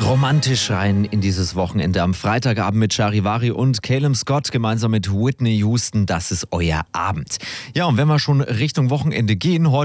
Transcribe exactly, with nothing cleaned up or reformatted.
Romantisch rein in dieses Wochenende. Am Freitagabend mit Charivari und Calum Scott gemeinsam mit Whitney Houston. Das ist euer Abend. Ja, und wenn wir schon Richtung Wochenende gehen, heute